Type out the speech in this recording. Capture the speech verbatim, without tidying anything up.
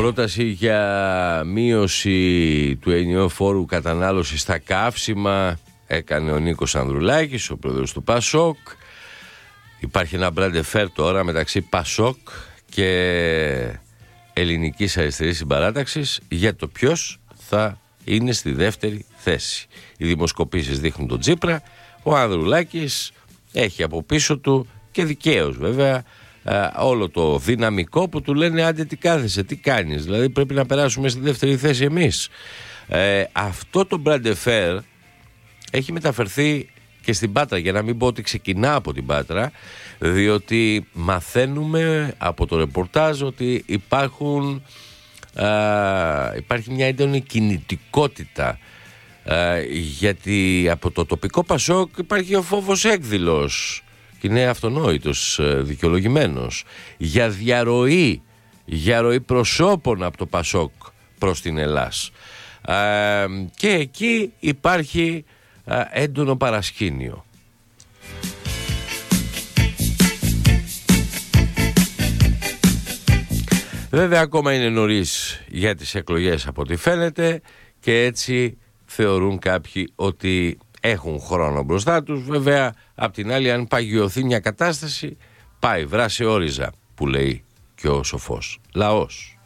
πρόταση για μείωση του ενιαίου φόρου κατανάλωσης στα καύσιμα έκανε ο Νίκος Ανδρουλάκης, ο πρόεδρος του Πασόκ. Υπάρχει ένα μπραντεφέρ τώρα μεταξύ Πασόκ και Ελληνικής Αριστερής Συμπαράταξης για το ποιος θα είναι στη δεύτερη θέση. Οι δημοσκοπήσεις δείχνουν τον Τσίπρα. Ο Ανδρουλάκης έχει από πίσω του, και δικαίως βέβαια, όλο το δυναμικό που του λένε άντε τι κάθεσαι, τι κάνεις, δηλαδή πρέπει να περάσουμε στη δεύτερη θέση εμείς. Ε, αυτό το μπραντεφέρ έχει μεταφερθεί και στην Πάτρα, για να μην πω ότι ξεκινά από την Πάτρα, διότι μαθαίνουμε από το ρεπορτάζ ότι υπάρχουν, α, υπάρχει μια έντονη κινητικότητα, α, γιατί από το τοπικό Πασόκ υπάρχει ο φόβος έκδηλος και είναι αυτονόητος, δικαιολογημένος, για διαρροή, για ροή προσώπων από το Πασόκ προς την Ελλάς. Α, και εκεί υπάρχει α, έντονο παρασκήνιο. Βέβαια ακόμα είναι νωρίς για τις εκλογές από ό,τι φαίνεται, και έτσι θεωρούν κάποιοι ότι έχουν χρόνο μπροστά τους. Βέβαια απ' την άλλη, αν παγιωθεί μια κατάσταση, πάει βράση όριζα, που λέει και ο σοφός λαός.